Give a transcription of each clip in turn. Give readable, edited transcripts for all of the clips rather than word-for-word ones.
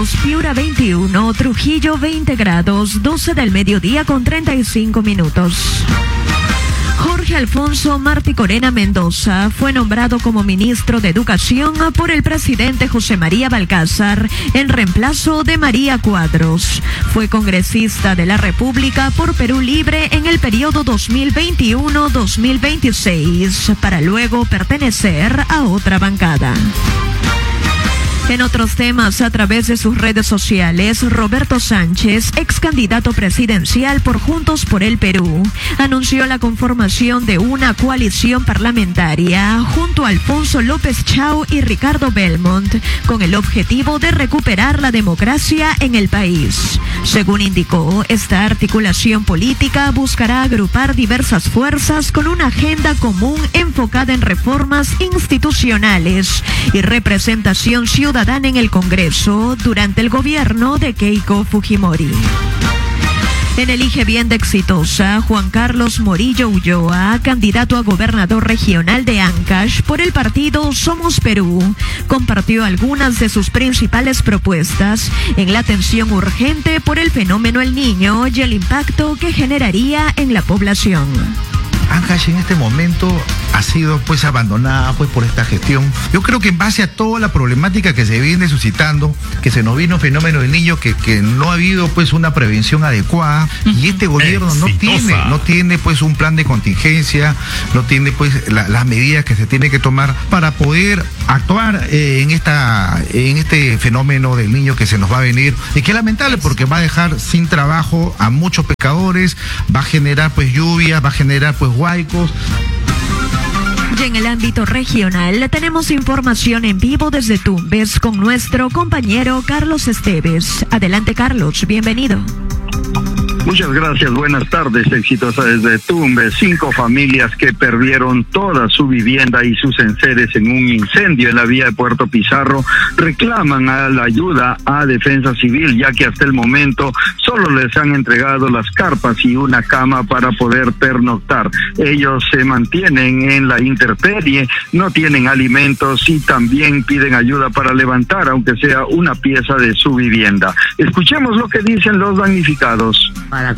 Piura 21, Trujillo 20 grados, 12 del mediodía con 35 minutos. Jorge Alfonso Martí Corena Mendoza fue nombrado como ministro de Educación por el presidente José María Balcázar en reemplazo de María Cuadros. Fue congresista de la República por Perú Libre en el periodo 2021-2026, para luego pertenecer a otra bancada. En otros temas, a través de sus redes sociales, Roberto Sánchez, ex candidato presidencial por Juntos por el Perú, anunció la conformación de una coalición parlamentaria junto a Alfonso López Chau y Ricardo Belmont, con el objetivo de recuperar la democracia en el país. Según indicó, esta articulación política buscará agrupar diversas fuerzas con una agenda común enfocada en reformas institucionales y representación ciudadana en el Congreso durante el gobierno de Keiko Fujimori. En Elige Bien de Exitosa, Juan Carlos Morillo Ulloa, candidato a gobernador regional de Ancash por el partido Somos Perú, compartió algunas de sus principales propuestas en la atención urgente por el fenómeno El Niño y el impacto que generaría en la población. Ancash en este momento ha sido pues abandonada pues por esta gestión. Yo creo que en base a toda la problemática que se viene suscitando, que se nos vino el fenómeno del niño, que no ha habido pues una prevención adecuada, y este gobierno no tiene pues un plan de contingencia, no tiene pues las medidas que se tiene que tomar para poder actuar en este fenómeno del niño que se nos va a venir, y que es lamentable porque va a dejar sin trabajo a muchos pescadores, va a generar pues lluvia, va a generar pues huaicos. Y en el ámbito regional tenemos información en vivo desde Tumbes con nuestro compañero Carlos Esteves. Adelante, Carlos, bienvenido. Muchas gracias, buenas tardes. Exitosa desde Tumbes. 5 familias que perdieron toda su vivienda y sus enseres en un incendio en la vía de Puerto Pizarro reclaman a la ayuda a Defensa Civil, ya que hasta el momento solo les han entregado las carpas y una cama para poder pernoctar. Ellos se mantienen en la intemperie, no tienen alimentos y también piden ayuda para levantar, aunque sea una pieza de su vivienda. Escuchemos lo que dicen los damnificados. Para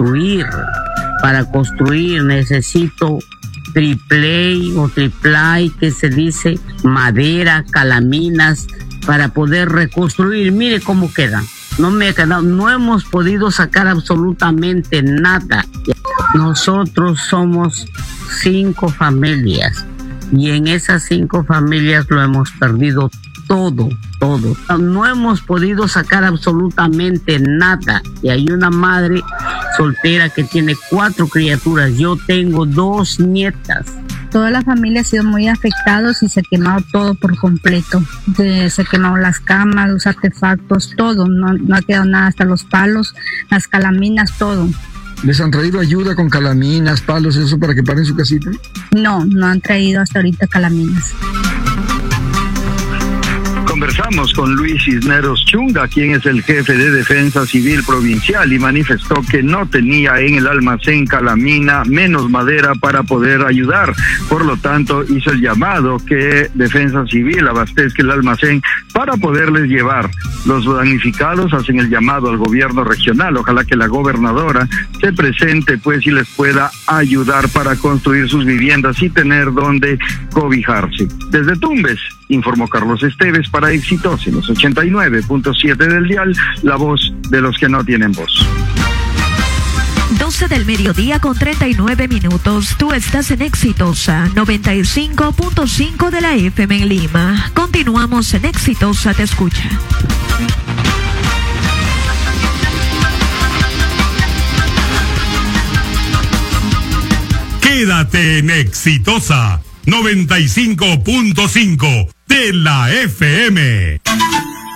construir necesito triple o triplay, que se dice madera, calaminas, para poder reconstruir. Mire cómo queda. No hemos podido sacar absolutamente nada. Nosotros somos 5 familias y en esas 5 familias lo hemos perdido todo. No hemos podido sacar absolutamente nada. Y hay una madre soltera que tiene 4 criaturas. Yo tengo 2 nietas. Toda la familia ha sido muy afectados y se ha quemado todo por completo. Se quemaron las camas, los artefactos, todo. No ha quedado nada, hasta los palos, las calaminas, todo. ¿Les han traído ayuda con calaminas, palos, eso para que paren su casita? No han traído hasta ahorita calaminas. Conversamos con Luis Cisneros Chunga, quien es el jefe de Defensa Civil Provincial, y manifestó que no tenía en el almacén calamina menos madera para poder ayudar. Por lo tanto, hizo el llamado que Defensa Civil abastezca el almacén para poderles llevar. Los damnificados hacen el llamado al gobierno regional. Ojalá que la gobernadora se presente pues y les pueda ayudar para construir sus viviendas y tener donde cobijarse. Desde Tumbes, informó Carlos Esteves para Exitosa en los 89.7 del dial, la voz de los que no tienen voz. 12 del mediodía con 39 minutos. Tú estás en Exitosa 95.5 de la FM en Lima. Continuamos en Exitosa Te Escucha. Quédate en Exitosa 95.5 de la FM.